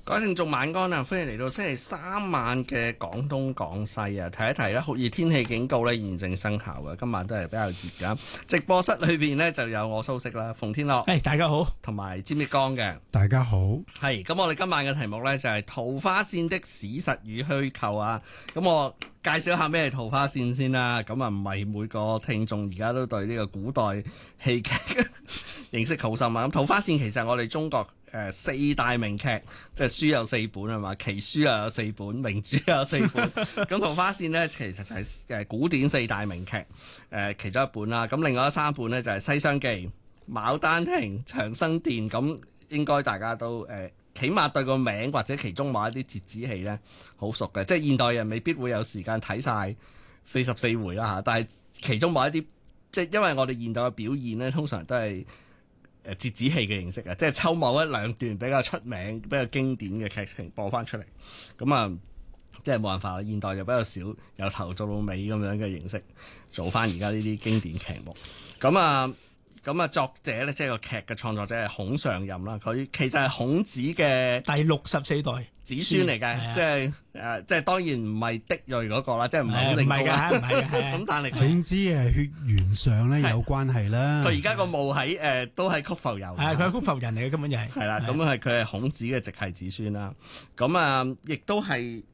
各位聽眾晚安啊！歡迎嚟到星期三晚嘅廣東廣西啊！提一提咧，酷熱天氣警告咧現正生效嘅，今晚都係比較熱噶。直播室裏邊呢，就有我蘇軾啦，馮天樂， 大家好， 同埋詹益剛嘅， 大家好。 係咁，我哋今晚嘅題目呢，就係桃花線的史實與虛構啊！咁我介紹下咩係桃花線先啦。咁啊，唔係每個聽眾而家都對呢個古代戲劇認識好深啊！咁桃花線其實係我哋中國四大名劇，即係書有四本係嘛，奇書又有四本，名著又有四本。咁桃花線呢，其實就係古典四大名劇其中一本啦。咁另外三本呢，就係《西廂記》、《牡丹亭》、《長生殿》。咁應該大家都起碼對個名或者其中某一啲折子戲呢好熟嘅，即係現代人未必會有時間睇晒44回啦嚇。但係其中某一啲，即係因為我哋現代嘅表現呢，通常都係折子戲嘅形式啊，即係抽某一兩段比較出名、比較經典嘅劇情播翻出嚟。咁啊，即係冇辦法啦。現代就比較少由頭做到尾咁樣嘅形式做翻而家呢啲經典劇目。咁啊，作者咧，即係個劇嘅創作者係孔尚任啦。佢其實係孔子嘅第64代子孫嚟嘅，即係當然唔係嫡裔嗰個啦，即係唔係好正宗啦。 唔係嘅， 咁但係總之血緣上咧有關係啦。 佢而家個墓喺都係曲阜遊。 係佢係曲阜人嚟嘅，根本就係。 係啦，咁佢係孔子嘅直系子孫啦。咁啊，亦都係